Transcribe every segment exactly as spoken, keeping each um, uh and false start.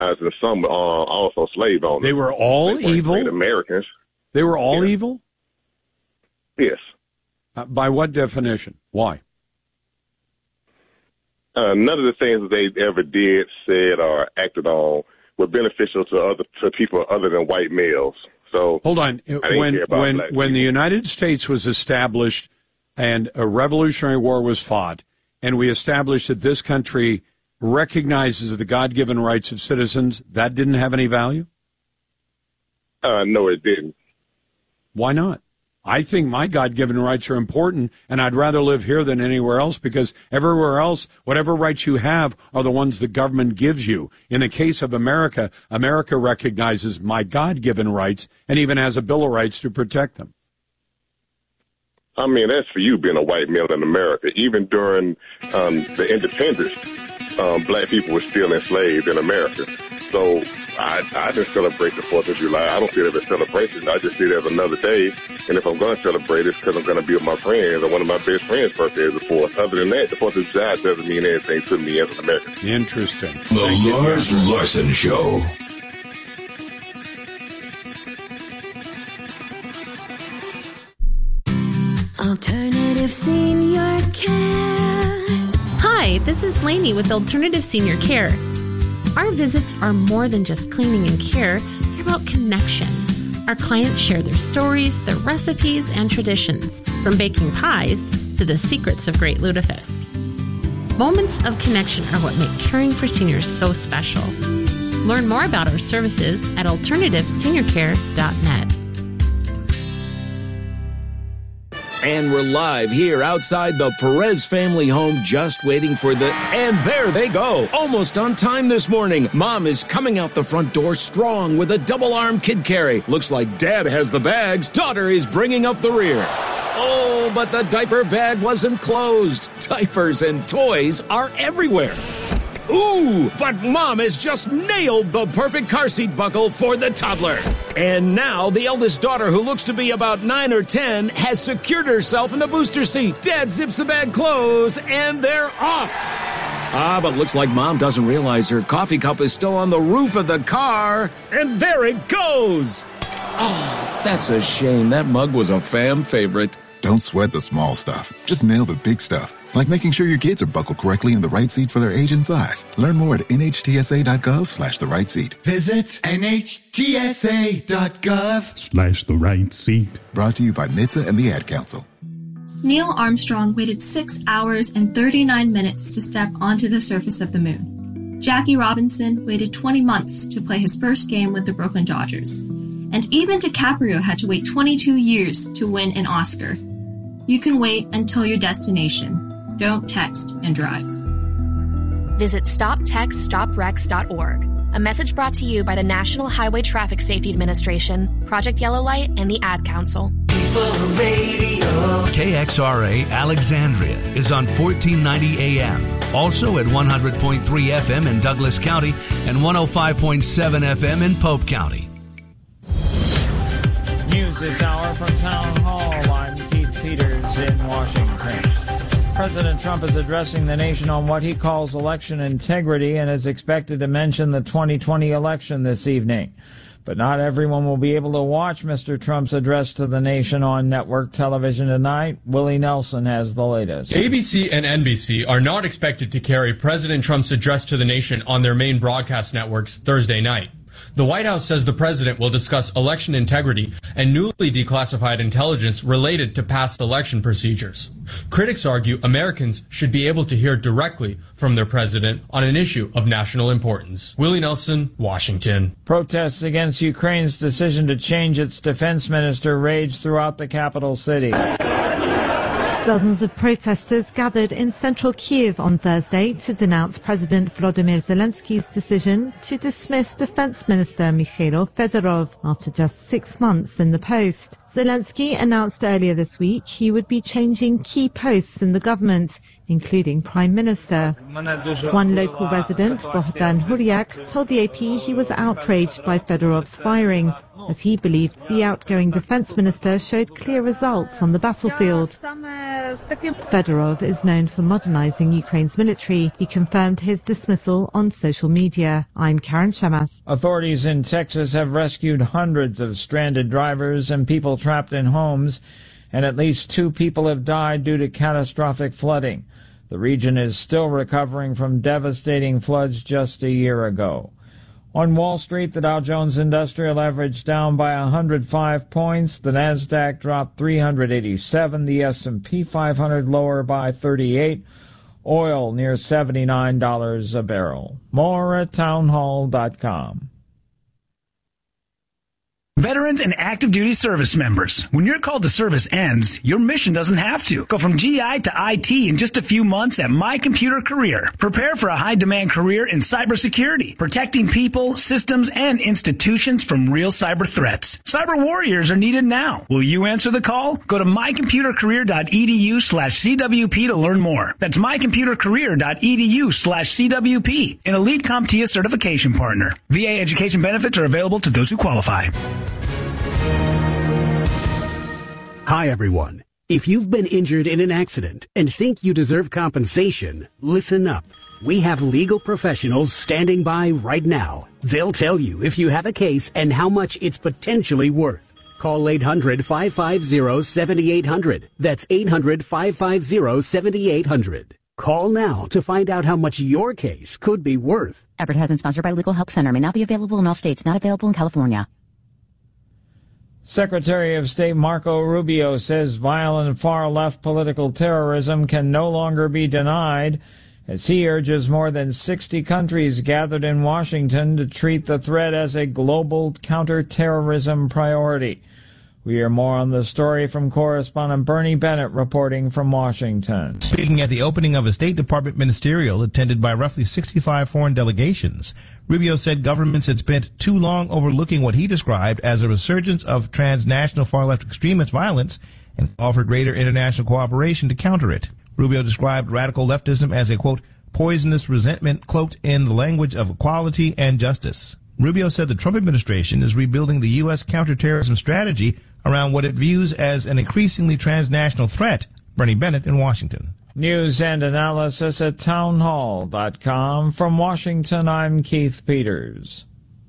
and some uh, also slave owners. They were all they evil? Americans. They were all yeah. evil? Yes. Uh, by what definition? Why? Uh, none of the things that they ever did, said, or acted on were beneficial to other to people other than white males. So hold on. When when when the United States was established and a Revolutionary War was fought, and we established that this country recognizes the God-given rights of citizens, that didn't have any value? Uh, no, it didn't. Why not? I think my God-given rights are important, and I'd rather live here than anywhere else, because everywhere else, whatever rights you have are the ones the government gives you. In the case of America, America recognizes my God-given rights and even has a Bill of Rights to protect them. I mean, that's for you being a white male in America. Even during um, the independence, um, black people were still enslaved in America. So I, I just celebrate the fourth of July. I don't see it as a celebration. I just see it as another day. And if I'm going to celebrate, it's because I'm going to be with my friends. And one of my best friends' birthday is the fourth. Other than that, the fourth of July doesn't mean anything to me as an American. Interesting. The Lars Larson Show. Alternative Senior Care. Hi, this is Lainey with Alternative Senior Care. Our visits are more than just cleaning and care. They're about connection. Our clients share their stories, their recipes, and traditions, from baking pies to the secrets of Great Lutefisk. Moments of connection are what make caring for seniors so special. Learn more about our services at alternative senior care dot net. And we're live here outside the Perez family home, just waiting for the... And there they go, almost on time this morning. Mom is coming out the front door strong with a double-arm kid carry. Looks like Dad has the bags. Daughter is bringing up the rear. Oh, but the diaper bag wasn't closed. Diapers and toys are everywhere. Ooh, but Mom has just nailed the perfect car seat buckle for the toddler. And now the eldest daughter, who looks to be about nine or ten, has secured herself in the booster seat. Dad zips the bag closed, and they're off. Ah, but looks like Mom doesn't realize her coffee cup is still on the roof of the car. And there it goes. Oh, that's a shame. That mug was a fam favorite. Don't sweat the small stuff. Just nail the big stuff, like making sure your kids are buckled correctly in the right seat for their age and size. Learn more at N H T S A dot gov slash the right seat. Visit N H T S A dot gov slash the right seat. Brought to you by N H T S A and the Ad Council. Neil Armstrong waited six hours and thirty-nine minutes to step onto the surface of the moon. Jackie Robinson waited twenty months to play his first game with the Brooklyn Dodgers. And even DiCaprio had to wait twenty-two years to win an Oscar. You can wait until your destination. Don't text and drive. Visit stop text stop wrecks dot org. A message brought to you by the National Highway Traffic Safety Administration, Project Yellow Light, and the Ad Council. K X R A Alexandria is on fourteen ninety A M, also at one hundred point three F M in Douglas County and one oh five point seven F M in Pope County. News this hour from Town Hall. I'm Keith Peters in Washington. President Trump is addressing the nation on what he calls election integrity and is expected to mention the twenty twenty election this evening. But not everyone will be able to watch Mister Trump's address to the nation on network television tonight. Willie Nelson has the latest. A B C and N B C are not expected to carry President Trump's address to the nation on their main broadcast networks Thursday night. The White House says the president will discuss election integrity and newly declassified intelligence related to past election procedures. Critics argue Americans should be able to hear directly from their president on an issue of national importance. Willie Nelson, Washington. Protests against Ukraine's decision to change its defense minister rage throughout the capital city. Dozens of protesters gathered in central Kyiv on Thursday to denounce President Volodymyr Zelensky's decision to dismiss Defense Minister Mikhailo Fedorov after just six months in the post. Zelensky announced earlier this week he would be changing key posts in the government, including Prime Minister. One local resident, Bohdan Huryak, told the A P he was outraged by Fedorov's firing, as he believed the outgoing defense minister showed clear results on the battlefield. Fedorov is known for modernizing Ukraine's military. He confirmed his dismissal on social media. I'm Karen Shamas. Authorities in Texas have rescued hundreds of stranded drivers and people trapped in homes, and at least two people have died due to catastrophic flooding. The region is still recovering from devastating floods just a year ago. On Wall Street, the Dow Jones Industrial Average down by one hundred five points. The Nasdaq dropped three hundred eighty-seven. The S and P five hundred lower by thirty-eight. Oil near seventy-nine dollars a barrel. More at townhall dot com. Veterans and active duty service members, when your call to service ends, your mission doesn't have to. Go from G I to I T in just a few months at My Computer Career. Prepare for a high-demand career in cybersecurity, protecting people, systems, and institutions from real cyber threats. Cyber warriors are needed now. Will you answer the call? Go to mycomputercareer.edu slash CWP to learn more. That's mycomputercareer.edu slash CWP, an Elite CompTIA certification partner. V A education benefits are available to those who qualify. Hi, everyone. If you've been injured in an accident and think you deserve compensation, listen up. We have legal professionals standing by right now. They'll tell you if you have a case and how much it's potentially worth. Call eight hundred, five five zero, seven eight zero zero. That's eight hundred, five five zero, seven eight zero zero. Call now to find out how much your case could be worth. Advertisement sponsored by Legal Help Center. May not be available in all states. Not available in California. Secretary of State Marco Rubio says violent far-left political terrorism can no longer be denied, as he urges more than sixty countries gathered in Washington to treat the threat as a global counterterrorism priority. We hear more on the story from correspondent Bernie Bennett reporting from Washington. Speaking at the opening of a State Department ministerial attended by roughly sixty-five foreign delegations, Rubio said governments had spent too long overlooking what he described as a resurgence of transnational far-left extremist violence and called for greater international cooperation to counter it. Rubio described radical leftism as a, quote, poisonous resentment cloaked in the language of equality and justice. Rubio said the Trump administration is rebuilding the U S counterterrorism strategy around what it views as an increasingly transnational threat. Bernie Bennett in Washington. News and analysis at townhall dot com. From Washington, I'm Keith Peters.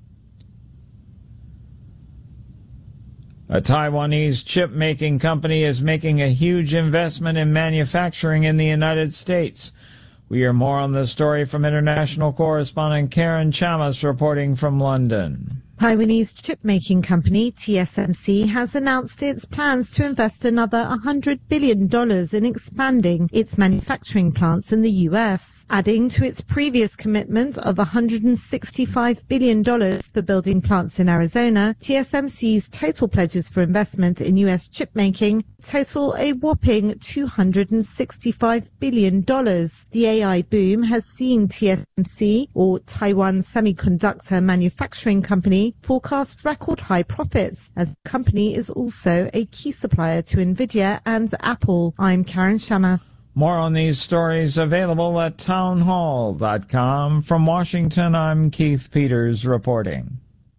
A Taiwanese chip-making company is making a huge investment in manufacturing in the United States. We hear more on the story from international correspondent Karen Chamas reporting from London. Taiwanese chip-making company T S M C has announced its plans to invest another one hundred billion dollars in expanding its manufacturing plants in the U S, adding to its previous commitment of one hundred sixty-five billion dollars for building plants in Arizona. T S M C's total pledges for investment in U S chip-making total a whopping two hundred sixty-five billion dollars. The A I boom has seen T S M C, or Taiwan Semiconductor Manufacturing Company, forecast record high profits, as the company is also a key supplier to Nvidia and Apple. I'm Karen Shamas. More on these stories available at townhall dot com. From Washington, I'm Keith Peters reporting.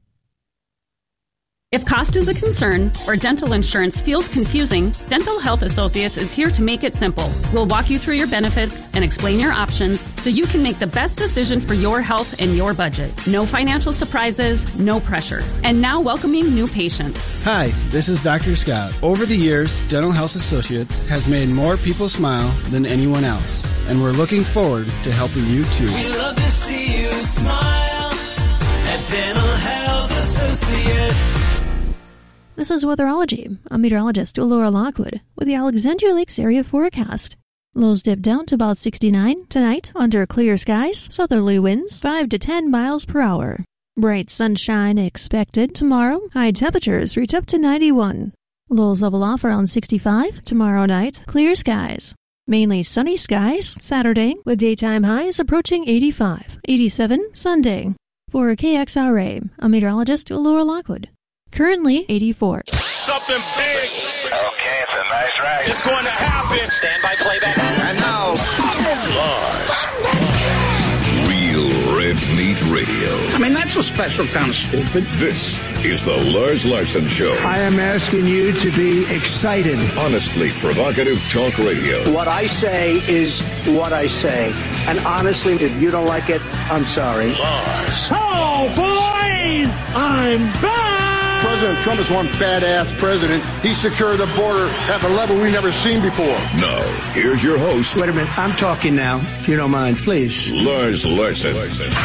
If cost is a concern or dental insurance feels confusing, Dental Health Associates is here to make it simple. We'll walk you through your benefits and explain your options so you can make the best decision for your health and your budget. No financial surprises, no pressure. And now welcoming new patients. Hi, this is Doctor Scott. Over the years, Dental Health Associates has made more people smile than anyone else, and we're looking forward to helping you too. We love to see you smile at Dental Health Associates. This is Weatherology. I'm meteorologist Laura Lockwood with the Alexandria Lakes area forecast. Lows dip down to about sixty-nine tonight under clear skies, southerly winds five to ten miles per hour. Bright sunshine expected tomorrow. High temperatures reach up to ninety-one. Lows level off around sixty-five tomorrow night. Clear skies. Mainly sunny skies Saturday with daytime highs approaching eighty-five. eighty-seven Sunday. For K X R A, I'm meteorologist Laura Lockwood. currently eighty-four. Something big. Okay, it's a nice ride. It's going to happen. Stand by playback. And now, Lars. Real Red Meat Radio. I mean, that's a special kind of stupid. This is the Lars Larson Show. I am asking you to be excited. Honestly provocative talk radio. What I say is what I say. And honestly, if you don't like it, I'm sorry. Lars. Oh, boys! I'm back! President Trump is one badass president. He secured the border at a level we've never seen before. Now, here's your host. Wait a minute. I'm talking now, if you don't mind, please. Lars Larson.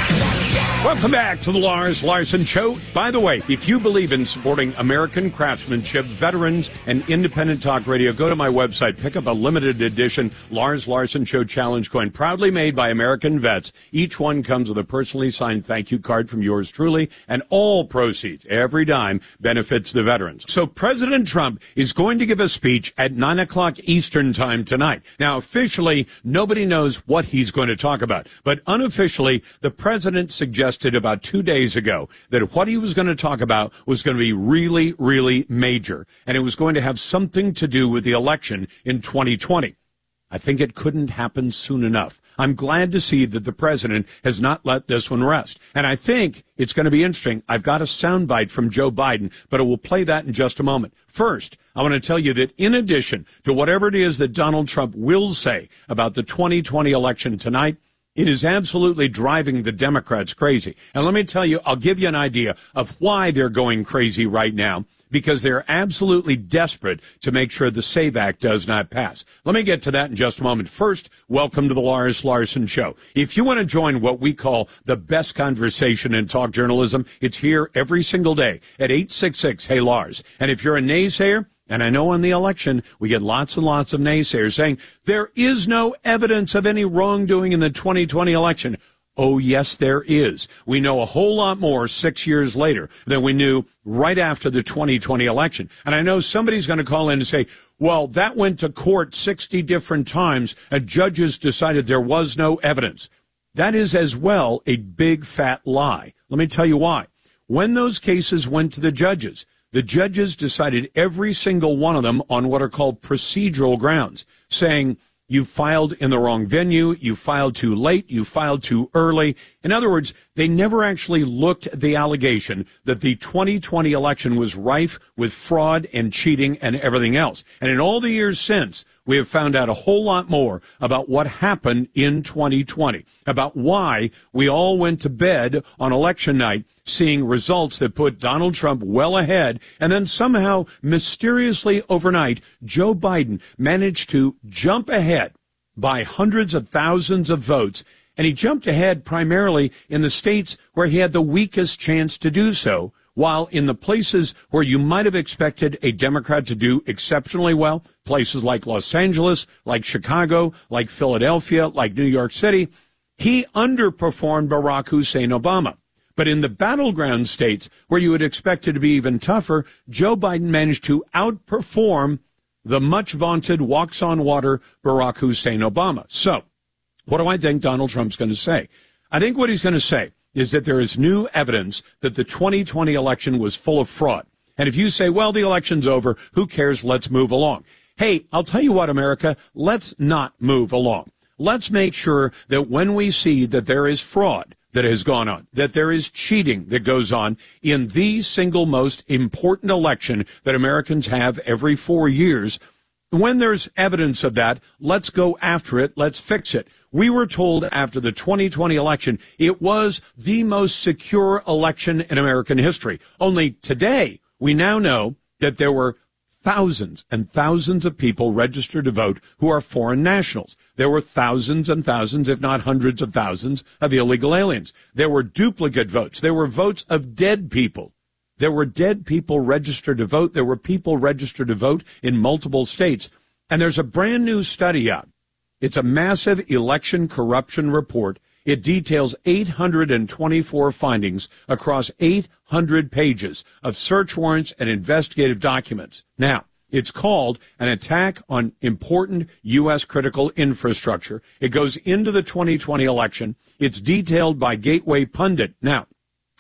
Welcome back to the Lars Larson Show. By the way, if you believe in supporting American craftsmanship, veterans, and independent talk radio, go to my website, pick up a limited edition Lars Larson Show Challenge coin, proudly made by American vets. Each one comes with a personally signed thank you card from yours truly, and all proceeds, every dime, benefits the veterans. So President Trump is going to give a speech at nine o'clock Eastern time tonight. Now, officially, nobody knows what he's going to talk about, but unofficially, the president suggested about two days ago that what he was going to talk about was going to be really, really major, and it was going to have something to do with the election in twenty twenty. I think it couldn't happen soon enough. I'm glad to see that the president has not let this one rest. And I think it's going to be interesting. I've got a soundbite from Joe Biden, but I will play that in just a moment. First, I want to tell you that in addition to whatever it is that Donald Trump will say about the twenty twenty election tonight, it is absolutely driving the Democrats crazy. And let me tell you, I'll give you an idea of why they're going crazy right now, because they're absolutely desperate to make sure the SAVE Act does not pass. Let me get to that in just a moment. First, welcome to the Lars Larson Show. If you want to join what we call the best conversation in talk journalism, it's here every single day at eight six six, hey Lars. And if you're a naysayer, and I know on the election, we get lots and lots of naysayers saying there is no evidence of any wrongdoing in the twenty twenty election. Oh, yes, there is. We know a whole lot more six years later than we knew right after the twenty twenty election. And I know somebody's going to call in and say, well, that went to court sixty different times and judges decided there was no evidence. That is as well a big fat lie. Let me tell you why. When those cases went to the judges, the judges decided every single one of them on what are called procedural grounds, saying you filed in the wrong venue, you filed too late, you filed too early. In other words, they never actually looked at the allegation that the twenty twenty election was rife with fraud and cheating and everything else. And in all the years since, we have found out a whole lot more about what happened in twenty twenty, about why we all went to bed on election night seeing results that put Donald Trump well ahead, and then somehow, mysteriously overnight, Joe Biden managed to jump ahead by hundreds of thousands of votes, and he jumped ahead primarily in the states where he had the weakest chance to do so, while in the places where you might have expected a Democrat to do exceptionally well, places like Los Angeles, like Chicago, like Philadelphia, like New York City, he underperformed Barack Hussein Obama. But in the battleground states where you would expect it to be even tougher, Joe Biden managed to outperform the much vaunted walks on water Barack Hussein Obama. So what do I think Donald Trump's going to say? I think what he's going to say is that there is new evidence that the twenty twenty election was full of fraud. And if you say, well, the election's over, who cares? Let's move along. Hey, I'll tell you what, America, let's not move along. Let's make sure that when we see that there is fraud that has gone on, that there is cheating that goes on in the single most important election that Americans have every four years, when there's evidence of that, let's go after it. Let's fix it. We were told after the twenty twenty election it was the most secure election in American history. Only today, we now know that there were thousands and thousands of people registered to vote who are foreign nationals. There were thousands and thousands, if not hundreds of thousands, of illegal aliens. There were duplicate votes. There were votes of dead people. There were dead people registered to vote. There were people registered to vote in multiple states. And there's a brand new study out. It's a massive election corruption report. It details eight hundred twenty-four findings across eight hundred pages of search warrants and investigative documents. Now, it's called An Attack on Important U S Critical Infrastructure. It goes into the twenty twenty election. It's detailed by Gateway Pundit. Now,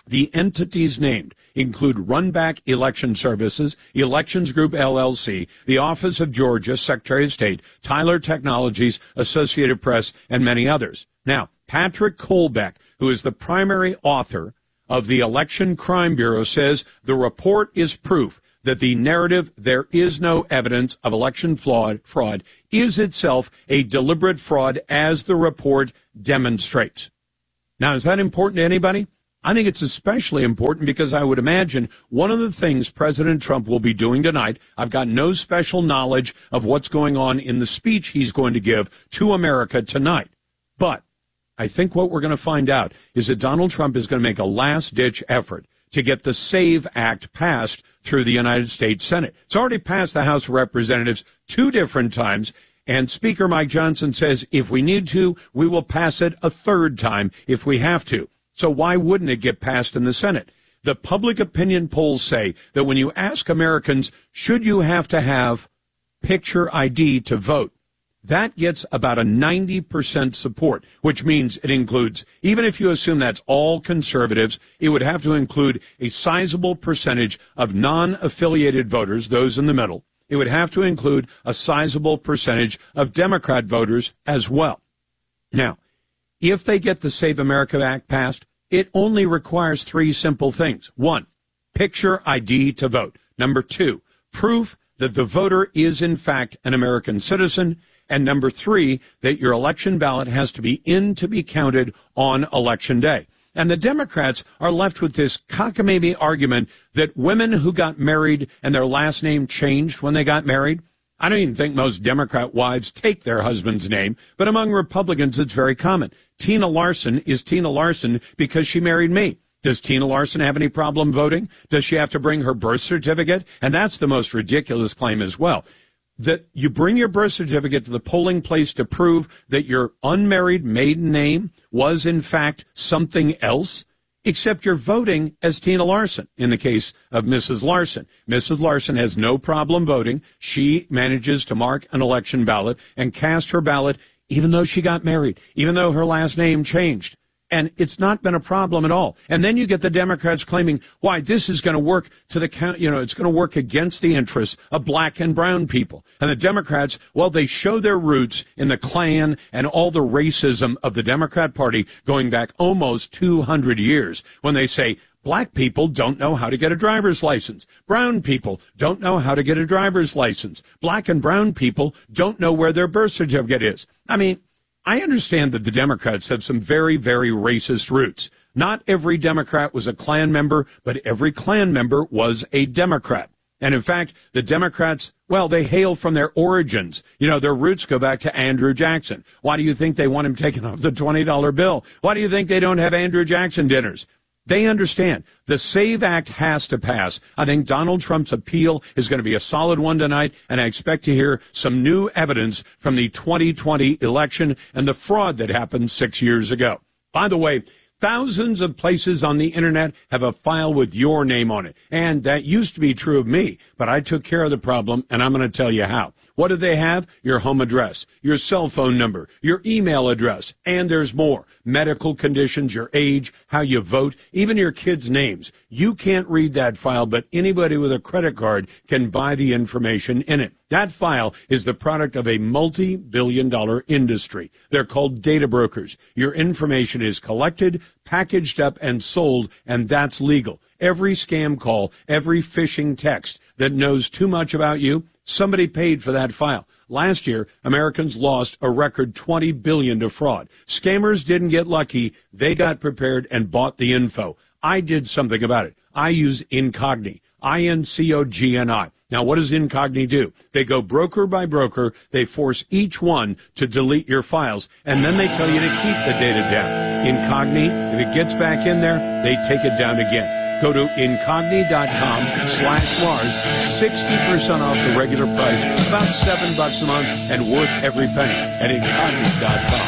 The entities named include Runback Election Services, Elections Group L L C, the Office of Georgia, Secretary of State, Tyler Technologies, Associated Press, and many others. Now, Patrick Kolbeck, who is the primary author of the Election Crime Bureau, says the report is proof that the narrative, there is no evidence of election fraud, fraud is itself a deliberate fraud, as the report demonstrates. Now, is that important to anybody? I think it's especially important because I would imagine one of the things President Trump will be doing tonight, I've got no special knowledge of what's going on in the speech he's going to give to America tonight, but I think what we're going to find out is that Donald Trump is going to make a last-ditch effort to get the SAVE Act passed through the United States Senate. It's already passed the House of Representatives two different times, and Speaker Mike Johnson says if we need to, we will pass it a third time if we have to. So why wouldn't it get passed in the Senate? The public opinion polls say that when you ask Americans, should you have to have picture I D to vote, that gets about a ninety percent support, which means it includes, even if you assume that's all conservatives, it would have to include a sizable percentage of non-affiliated voters, those in the middle. It would have to include a sizable percentage of Democrat voters as well. Now, if they get the Save America Act passed, it only requires three simple things. One, picture I D to vote. Number two, proof that the voter is in fact an American citizen. And number three, that your election ballot has to be in to be counted on Election Day. And the Democrats are left with this cockamamie argument that women who got married and their last name changed when they got married. I don't even think most Democrat wives take their husband's name, but among Republicans it's very common. Tina Larson is Tina Larson because she married me. Does Tina Larson have any problem voting? Does she have to bring her birth certificate? And that's the most ridiculous claim as well. That you bring your birth certificate to the polling place to prove that your unmarried maiden name was, in fact, something else, except you're voting as Tina Larson in the case of Missus Larson. Missus Larson has no problem voting. She manages to mark an election ballot and cast her ballot even though she got married, even though her last name changed. And it's not been a problem at all. And then you get the Democrats claiming, why, this is going to work to the count, you know, it's going to work against the interests of black and brown people. And the Democrats, well, they show their roots in the Klan and all the racism of the Democrat Party going back almost two hundred years when they say, black people don't know how to get a driver's license. Brown people don't know how to get a driver's license. Black and brown people don't know where their birth certificate is. I mean, I understand that the Democrats have some very, very racist roots. Not every Democrat was a Klan member, but every Klan member was a Democrat. And in fact, the Democrats, well, they hail from their origins. You know, their roots go back to Andrew Jackson. Why do you think they want him taken off the twenty dollar bill? Why do you think they don't have Andrew Jackson dinners? They understand the SAVE Act has to pass. I think Donald Trump's appeal is going to be a solid one tonight, and I expect to hear some new evidence from the twenty twenty election and the fraud that happened six years ago. By the way, thousands of places on the Internet have a file with your name on it, and that used to be true of me, but I took care of the problem, and I'm going to tell you how. What do they have? Your home address, your cell phone number, your email address, and there's more. Medical conditions, your age, how you vote, even your kids' names. You can't read that file, but anybody with a credit card can buy the information in it. That file is the product of a multi-billion dollar industry. They're called data brokers. Your information is collected, packaged up, and sold, and that's legal. Every scam call, every phishing text that knows too much about you, somebody paid for that file. Last year, Americans lost a record twenty billion dollars to fraud. Scammers didn't get lucky. They got prepared and bought the info. I did something about it. I use Incogni, I N C O G N I. Now, what does Incogni do? They go broker by broker. They force each one to delete your files, and then they tell you to keep the data down. Incogni, if it gets back in there, they take it down again. Go to Incogni.com slash Lars, sixty percent off the regular price, about seven bucks a month, and worth every penny at Incogni dot com.